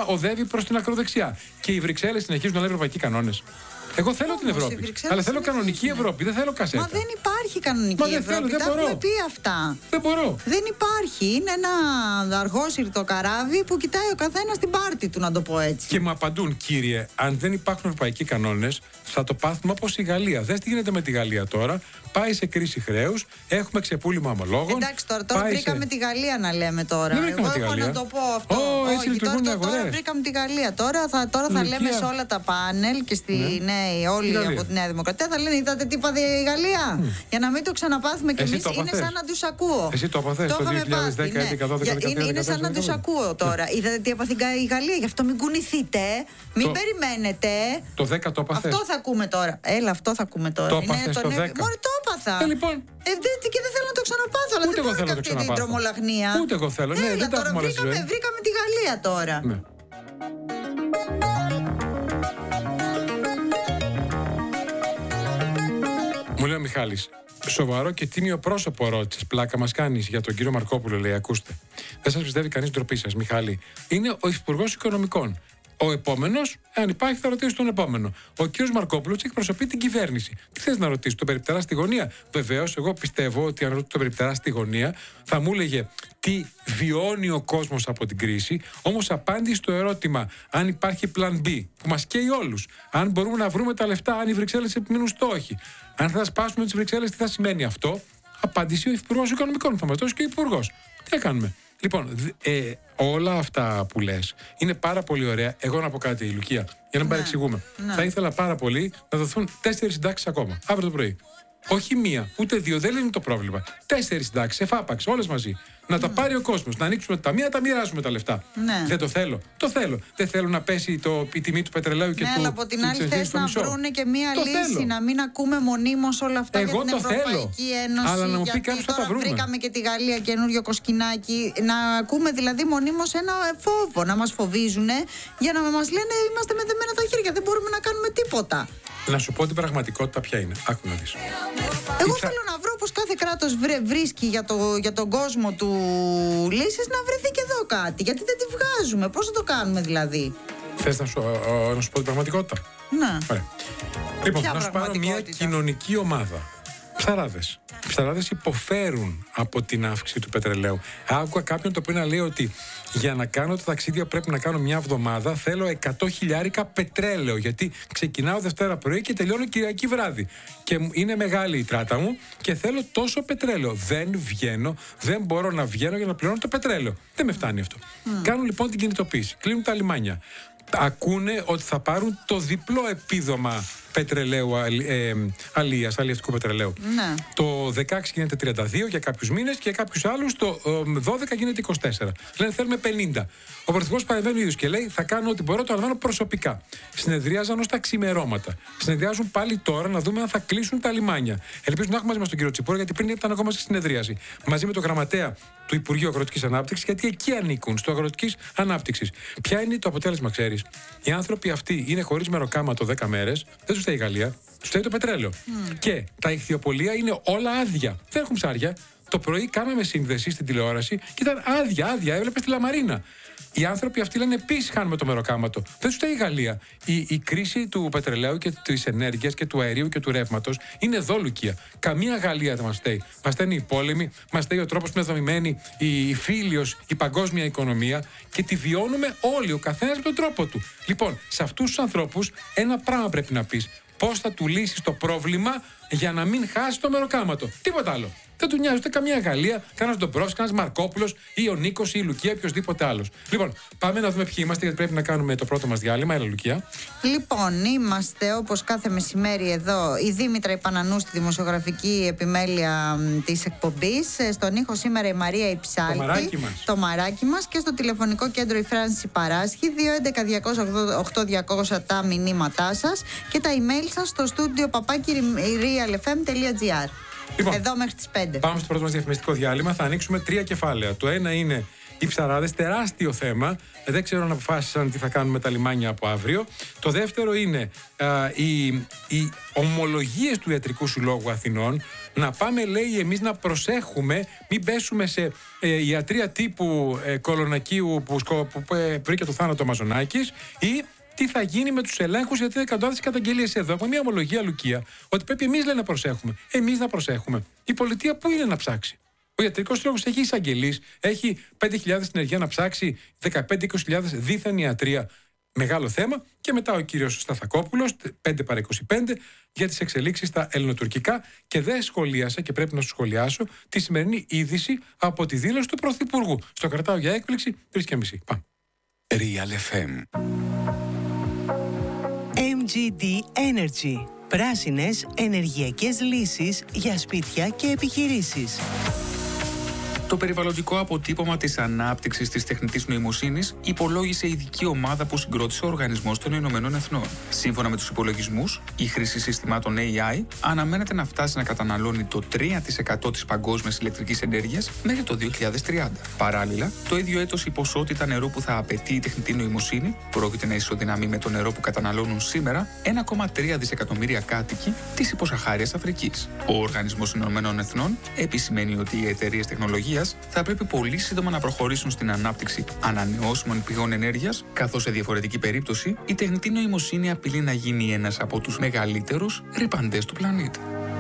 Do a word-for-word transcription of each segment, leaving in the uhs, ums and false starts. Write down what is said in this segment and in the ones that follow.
οδεύει προς την ακροδεξιά. Και οι Βρυξέλλες συνεχίζουν να λένε ευρωπαϊκοί κανόνες. Εγώ θέλω την Ευρώπη. Αλλά θέλω κανονική Ευρώπη, δεν θέλω κασέτα. Μα δεν υπάρχει κανονική Μα δεν Ευρώπη. θέλω, δεν Τα μπορώ. έχουμε πει αυτά. Δεν μπορώ. Δεν υπάρχει. Είναι ένα αργόσυρτο καράβι που κοιτάει ο καθένας την πάρτη του, να το πω έτσι. Και μου απαντούν, κύριε, αν δεν υπάρχουν ευρωπαϊκοί κανόνες, θα το πάθουμε όπως η Γαλλία. Δες τι γίνεται με τη Γαλλία τώρα. Πάει σε κρίση χρέους, έχουμε ξεπούλημα ομολόγων. Εντάξει, τώρα, τώρα βρήκαμε σε... τη Γαλλία να λέμε τώρα. Δεν βρήκαμε Εγώ τη Γαλλία. έχω να το πω αυτό. Oh, έτσι Όχι, τώρα, τώρα, τώρα βρήκαμε τη Γαλλία. Τώρα θα, τώρα θα λέμε σε όλα τα πάνελ και στη ναι. νέα, όλοι από τη Νέα Δημοκρατία θα λένε: είδατε τι είπατε η Γαλλία. Mm. Για να μην το ξαναπάθουμε κι εμείς, είναι σαν να τους ακούω. Εσύ το απαθές το, το δύο χιλιάδες δέκα, έντεκα, δώδεκα, δεκατρία, είναι, είναι σαν να τους ακούω τώρα. Είδατε τι έπαθε η Γαλλία, γι' αυτό μην κουνηθείτε, μην περιμένετε. Το δέκα το απαθές. Αυτό θα ακούμε τώρα. Έλα, αυτό θα ακούμε τώρα. Το απαθές το δέκα. Μόνο το έπαθα. Ε, λοιπόν. Ε, δε, και δεν θέλω να το ξαναπάθω, αλλά ούτε δεν εγώ θέλω θέλω να το αυτή την τρομολαγνία. Ούτε εγώ θέλω. Ναι, Έλα, δεν τα τώρα έχουμε όλα στη ζωή. βρήκαμε, βρήκαμε τη Γαλλία τώρα. Ναι. Μου λέει ο Μιχάλης, σοβαρό και τίμιο πρόσωπο ρώτησες. Πλάκα μας κάνεις για τον κύριο Μαρκόπουλο, λέει. Ακούστε. Δεν σας πιστεύει κανείς, ντροπή σας, Μιχάλη. Είναι ο Υπουργός Οικονομικών. Ο επόμενος, αν υπάρχει, θα ρωτήσει τον επόμενο. Ο κύριος Μαρκόπουλος εκπροσωπεί την κυβέρνηση. Τι θες να ρωτήσει, τον περιπτερά στη γωνία? Βεβαίως, εγώ πιστεύω ότι αν ρωτήσει τον περιπτερά στη γωνία, θα μου έλεγε τι βιώνει ο κόσμος από την κρίση. Όμως, απάντηση στο ερώτημα αν υπάρχει πλαν B, που μας καίει όλους, αν μπορούμε να βρούμε τα λεφτά, αν οι Βρυξέλλες επιμείνουν στο όχι, αν θα σπάσουμε τις Βρυξέλλες, τι θα σημαίνει αυτό? Απάντηση ο Υπουργός Οικονομικών. Θα μας δώσει και ο Υπουργός. Τι θα κάνουμε? Λοιπόν, ε, όλα αυτά που λες είναι πάρα πολύ ωραία. Εγώ να πω κάτι, Λουκία, για να μην παρεξηγούμε. Ναι. Θα ήθελα πάρα πολύ να δοθούν τέσσερις συντάξεις ακόμα, αύριο το πρωί. Όχι μία, ούτε δύο, δεν είναι το πρόβλημα. Τέσσερις συντάξεις, εφάπαξ, όλες μαζί. Να τα πάρει ο κόσμος, να ανοίξουμε τα ταμεία, τα μοιράζουμε τα λεφτά. Ναι. Δεν το θέλω. Το θέλω. Δεν θέλω να πέσει το, η τιμή του πετρελαίου και ναι, του. Αλλά από την άλλη θες να βρούνε και μία το λύση, θέλω. να μην ακούμε μονίμως όλα αυτά. Εγώ για την το Ευρωπαϊκή θέλω. Ένωση. Αλλά να μου πει γιατί θα τα βρούμε. Βρήκαμε και τη Γαλλία καινούριο κοσκινάκι. Να ακούμε δηλαδή μονίμως ένα φόβο, να μας φοβίζουν για να μας λένε είμαστε με δεμένα τα χέρια, δεν μπορούμε να κάνουμε τίποτα. Να σου πω την πραγματικότητα ποια είναι. Άκου να δεις. Εγώ θέλω να βρω πως κάθε κράτος βρίσκει για, το, για τον κόσμο του λύσεις, να βρεθεί και εδώ κάτι. Γιατί δεν τη βγάζουμε. Πώς θα το κάνουμε δηλαδή? Θες να σου, να σου πω την πραγματικότητα? Ναι. Ωραία. Λοιπόν, να σου πάρω μια κοινωνική ομάδα. Ψαράδες. Οι ψαράδες υποφέρουν από την αύξηση του πετρελαίου. Άκουγα κάποιον το οποίο να λέει ότι για να κάνω τα ταξίδια πρέπει να κάνω μια εβδομάδα, θέλω εκατό χιλιάρικα πετρέλαιο. Γιατί ξεκινάω Δευτέρα πρωί και τελειώνω Κυριακή βράδυ. Και είναι μεγάλη η τράτα μου και θέλω τόσο πετρέλαιο. Δεν βγαίνω, δεν μπορώ να βγαίνω για να πληρώνω το πετρέλαιο. Δεν με φτάνει αυτό. Mm. Κάνουν λοιπόν την κινητοποίηση. Κλείνουν τα λιμάνια. Ακούνε ότι θα πάρουν το διπλό επίδομα πετρελαίου, ε, αλίας, αλλιευτικού πετρελαίου. Ναι. Το δεκαέξι γίνεται τριάντα δύο για κάποιους μήνες και για κάποιους άλλους το ε, δώδεκα γίνεται είκοσι τέσσερα. Λένε θέλουμε πενήντα. Ο Πρωθυπουργός παρεμβαίνει ο ίδιος και λέει θα κάνω ό,τι μπορώ, το αναλαμβάνω προσωπικά. Συνεδρίαζαν ως τα ξημερώματα. Συνεδριάζουν πάλι τώρα να δούμε αν θα κλείσουν τα λιμάνια. Ελπίζω να έχουμε μαζί μας τον κύριο Τσιπόρα, γιατί πριν ήταν ακόμα σε συνεδρίαση. Μαζί με τον γραμματέα του Υπουργείου Αγροτικής Ανάπτυξης, γιατί εκεί ανήκουν, στο Αγροτικής Ανάπτυξης. Ποια είναι το αποτέλεσμα, ξέρεις? Οι άνθρωποι αυτοί είναι χωρίς μεροκάματο δέκα μέρες, δεν τους φταίει η Γαλλία, τους φταίει το πετρέλαιο. Mm. Και τα ηχθειοπολεία είναι όλα άδεια. Δεν έχουν ψάρια. Το πρωί κάναμε σύνδεση στην τηλεόραση και ήταν άδεια, άδεια. Έβλεπες τη λαμαρίνα. Οι άνθρωποι αυτοί λένε επίσης χάνουμε το μεροκάματο. Δεν τους φταίει η Γαλλία. Η, η κρίση του πετρελαίου και της ενέργειας και του αερίου και του ρεύματος είναι εδώ, Λουκία. Καμία Γαλλία δεν μας φταίει. Μας φταίνει οι πόλεμοι, μας φταίει ο τρόπος που είναι δομημένη η, η φίλιος, η παγκόσμια οικονομία και τη βιώνουμε όλοι, ο καθένας με τον τρόπο του. Λοιπόν, σε αυτούς τους ανθρώπους ένα πράγμα πρέπει να πεις. Πώς θα του λύσεις το πρόβλημα για να μην χάσει το μεροκάματο. Τίποτα άλλο. Δεν του νοιάζει ούτε καμία Γαλλία, κανένα Ντομπρόφσκι, κανένα Μαρκόπουλος ή ο Νίκος ή η Λουκία, οποιοδήποτε άλλο. Λοιπόν, πάμε να δούμε ποιοι είμαστε, γιατί πρέπει να κάνουμε το πρώτο μας διάλειμμα. Έλα, Λουκία. Λοιπόν, είμαστε όπως κάθε μεσημέρι εδώ η Δήμητρα Ιπανανού στη δημοσιογραφική επιμέλεια της εκπομπής. Στον ήχο σήμερα η Μαρία Υψάλτη. Το μαράκι μας. Το μαράκι μας και στο τηλεφωνικό κέντρο η Φράνση Παράσχη. δύο έντεκα διακόσια οκτώ διακόσια τα μηνύματά σας και τα email σας στο στούντιο παπάκι realfm τελεία gr. Λοιπόν, εδώ μέχρι τις πέντε. Πάμε στο πρώτο μας διαφημιστικό διάλειμμα. Θα ανοίξουμε τρία κεφάλαια. Το ένα είναι οι ψαράδες, τεράστιο θέμα. Δεν ξέρω αν αποφάσισαν τι θα κάνουν με τα λιμάνια από αύριο. Το δεύτερο είναι α, οι, οι ομολογίες του Ιατρικού Συλλόγου Αθηνών. να πάμε, λέει, εμείς να προσέχουμε, μην πέσουμε σε ε, ιατρία τύπου ε, κολονακίου που, σκο, που, που ε, βρήκε το θάνατο Μαζονάκης, ή τι θα γίνει με τους ελέγχους, γιατί είναι εκατοντάδες καταγγελίες εδώ. Έχουμε μια ομολογία, Λουκία, ότι πρέπει εμείς, λέει, να προσέχουμε. Εμείς να προσέχουμε. Η πολιτεία πού είναι να ψάξει? Ο Ιατρικός Σύλλογος έχει εισαγγελείς, έχει πέντε χιλιάδες συνεργεία να ψάξει, δεκαπέντε με είκοσι χιλιάδες δίθεν ιατρία. Μεγάλο θέμα. Και μετά ο κύριος Σταθακόπουλος, πέντε παρά είκοσι πέντε, για τις εξελίξεις στα ελληνοτουρκικά. Και δεν σχολίασα, και πρέπει να σου σχολιάσω, τη σημερινή είδηση από τη δήλωση του Πρωθυπουργού. Στο κρατάω για έκπληξη, τρεις και μισή. Πάμε. Real εφ εμ. εμ τζι ντι Energy. Πράσινες ενεργειακές λύσεις για σπίτια και επιχειρήσεις. Το περιβαλλοντικό αποτύπωμα της ανάπτυξης της τεχνητής νοημοσύνης υπολόγισε ειδική ομάδα που συγκρότησε ο Οργανισμός των Ηνωμένων Εθνών. Σύμφωνα με τους υπολογισμούς, η χρήση συστημάτων έι άι αναμένεται να φτάσει να καταναλώνει το τρία τοις εκατό της παγκόσμιας ηλεκτρικής ενέργειας μέχρι το δύο χιλιάδες τριάντα. Παράλληλα, το ίδιο έτος η ποσότητα νερού που θα απαιτεί η τεχνητή νοημοσύνη πρόκειται να ισοδυναμεί με το νερό που καταναλώνουν σήμερα ένα κόμμα τρία δισεκατομμύρια κάτοικοι της υποσαχάριας Αφρικής. Ο Οργανισμός των Ηνωμένων Εθνών επισημαίνει ότι οι εταιρείες τεχνολογίας θα πρέπει πολύ σύντομα να προχωρήσουν στην ανάπτυξη ανανεώσιμων πηγών ενέργειας, καθώς σε διαφορετική περίπτωση η τεχνητή νοημοσύνη απειλεί να γίνει ένας από τους μεγαλύτερους ρυπαντές του πλανήτη.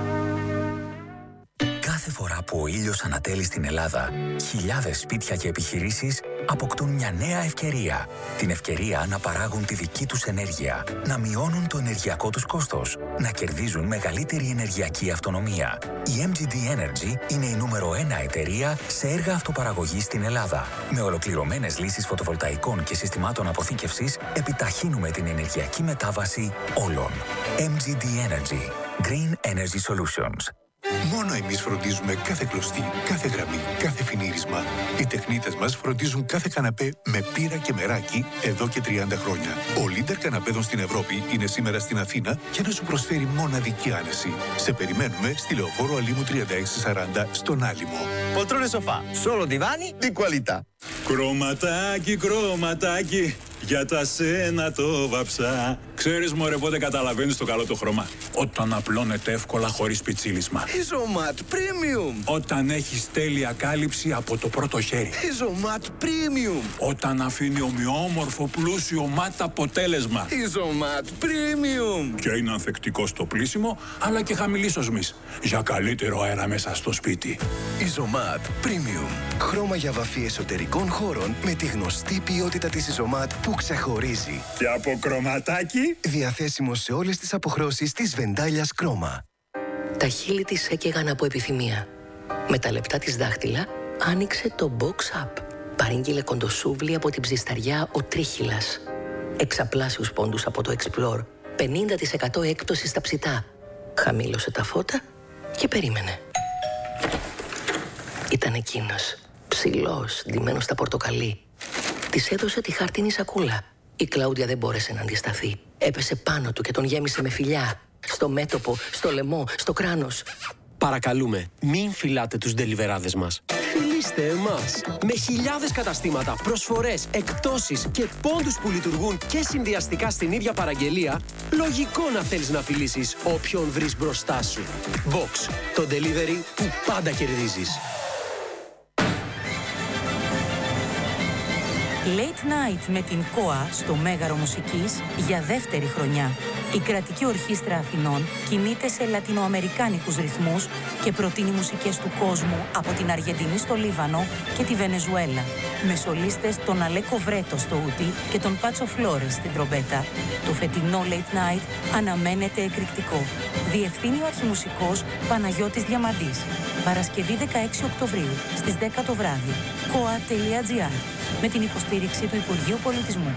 Κάθε φορά που ο ήλιος ανατέλει στην Ελλάδα, χιλιάδες σπίτια και επιχειρήσεις αποκτούν μια νέα ευκαιρία. Την ευκαιρία να παράγουν τη δική τους ενέργεια, να μειώνουν το ενεργειακό τους κόστος, να κερδίζουν μεγαλύτερη ενεργειακή αυτονομία. Η εμ τζι ντι Energy είναι η νούμερο ένα εταιρεία σε έργα αυτοπαραγωγής στην Ελλάδα. Με ολοκληρωμένες λύσεις φωτοβολταϊκών και συστημάτων αποθήκευσης, επιταχύνουμε την ενεργειακή μετάβαση όλων. εμ τζι ντι Energy. Green Energy Solutions. Μόνο εμείς φροντίζουμε κάθε κλωστή, κάθε γραμμή, κάθε φινίρισμα. Οι τεχνίτες μας φροντίζουν κάθε καναπέ με πύρα και μεράκι εδώ και τριάντα χρόνια. Ο Λίντερ καναπέδων στην Ευρώπη είναι σήμερα στην Αθήνα για να σου προσφέρει μοναδική άνεση. Σε περιμένουμε στη Λεωφόρο Αλήμου τριάντα έξι σαράντα στον Άλυμο. Poltrone sofà, solo divani di qualità. Κρωματάκι, κρωματάκι, για τα σένα το βαψά. Ξέρεις, μωρέ, πότε καταλαβαίνεις το καλό το χρώμα? Όταν απλώνεται εύκολα χωρίς πιτσίλισμα. Isomat Premium. Όταν έχεις τέλεια κάλυψη από το πρώτο χέρι. Isomat Premium. Όταν αφήνει ομοιόμορφο πλούσιο ματ αποτέλεσμα. Isomat Premium. Και είναι ανθεκτικό στο πλύσιμο, αλλά και χαμηλής οσμής. Για καλύτερο αέρα μέσα στο σπίτι. Isomat Premium. Χρώμα για βαφή εσωτερικών χώρων με τη γνωστή ποιότητα της Isomat που ξεχωρίζει. Και από κρωματάκι. Διαθέσιμο σε όλες τις αποχρώσεις της Βεντάλιας Κρόμα. Τα χείλη της έκαιγαν από επιθυμία. Με τα λεπτά της δάχτυλα άνοιξε το Box Up. Παρήγγειλε κοντοσούβλι από την ψισταριά ο Τρίχυλας. Εξαπλάσιους πόντους από το Explore. πενήντα τοις εκατό έκπτωση στα ψητά. Χαμήλωσε τα φώτα και περίμενε. Ήταν εκείνος, ψηλός, ντυμένος στα πορτοκαλί. Της έδωσε τη χαρτίνη σακούλα. Η Κλάουδια δεν μπόρεσε να αντισταθεί. Έπεσε πάνω του και τον γέμισε με φιλιά. Στο μέτωπο, στο λαιμό, στο κράνος. Παρακαλούμε, μην φυλάτε τους ντελιβεράδες μας. Φιλήστε εμάς. Με χιλιάδες καταστήματα, προσφορές, εκπτώσεις και πόντους που λειτουργούν και συνδυαστικά στην ίδια παραγγελία, λογικό να θέλεις να φιλήσεις όποιον βρεις μπροστά σου. Box, το delivery που πάντα κερδίζεις. Late Night με την ΚΟΑ στο Μέγαρο Μουσικής για δεύτερη χρονιά. Η Κρατική Ορχήστρα Αθηνών κινείται σε λατινοαμερικάνικους ρυθμούς και προτείνει μουσικές του κόσμου από την Αργεντινή στο Λίβανο και τη Βενεζουέλα. Με σολίστες τον Αλέκο Βρέτο στο ούτι και τον Πάτσο Φλόρες στην τρομπέτα. Το φετινό Late Night αναμένεται εκρηκτικό. Διευθύνει ο αρχιμουσικός Παναγιώτης Διαμαντής. Παρασκευή δεκαέξι Οκτωβρίου στις δέκα το βράδυ. κοα τελεία τζι άρ με την υποστήριξη του Υπουργείου Πολιτισμού.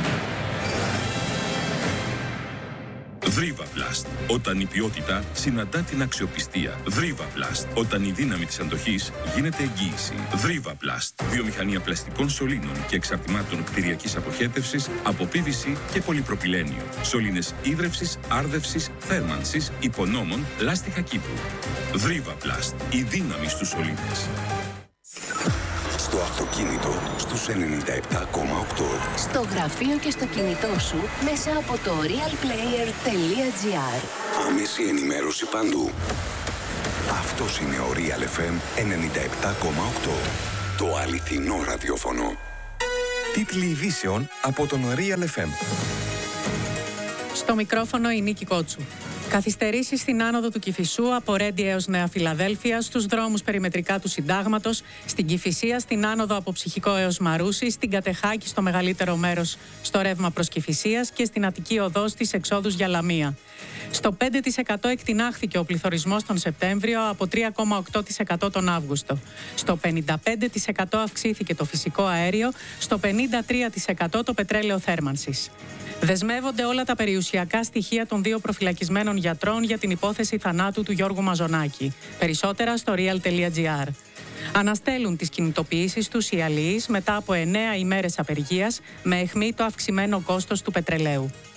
Δρίβαβλαστ. Όταν η ποιότητα συναντά την αξιοπιστία. Δρίβαβλαστ. Όταν η δύναμη της αντοχής γίνεται εγγύηση. Δρίβαβλαστ. Βιομηχανία πλαστικών σωλήνων και εξαρτημάτων κτηριακής αποχέτευσης από πι βι σι και πολυπροπυλένιο. Σωλήνες ίδρευσης, άρδευσης, θέρμανσης, υπονόμων, λάστιχα Κύπρου. Δρίβαβλαστ. Η δύναμη στους σωλήνες. Στο αυτοκίνητο, στους ενενήντα επτά κόμμα οκτώ. Στο γραφείο και στο κινητό σου μέσα από το real player τελεία τζι άρ. Άμεση ενημέρωση παντού. Αυτός είναι ο Real εφ εμ ενενήντα επτά κόμμα οκτώ. Το αληθινό ραδιόφωνο. Τίτλοι ειδήσεων από τον Real εφ εμ. Στο μικρόφωνο η Νίκη Κότσου. Καθυστερήσεις στην άνοδο του Κηφισού από Ρέντι έως Νέα Φιλαδέλφια, στους δρόμους περιμετρικά του Συντάγματος, στην Κηφισία, στην άνοδο από Ψυχικό έως Μαρούσι, στην Κατεχάκη στο μεγαλύτερο μέρος στο ρεύμα προς Κηφισίας και στην Αττική οδό στις εξόδους για Λαμία. Στο πέντε τοις εκατό εκτινάχθηκε ο πληθωρισμός τον Σεπτέμβριο από τρία κόμμα οκτώ τοις εκατό τον Αύγουστο. Στο πενήντα πέντε τοις εκατό αυξήθηκε το φυσικό αέριο, στο πενήντα τρία τοις εκατό το πετρέλαιο θέρμανσης. Δεσμεύονται όλα τα περιουσιακά στοιχεία των δύο προφυλακισμένων γιατρών για την υπόθεση θανάτου του Γιώργου Μαζονάκη. Περισσότερα στο real τελεία gr. Αναστέλουν τις κινητοποιήσεις τους οι αλληλείς μετά από εννέα ημέρες απεργίας με αιχμή το αυξημένο κόστος του πετρελαίου.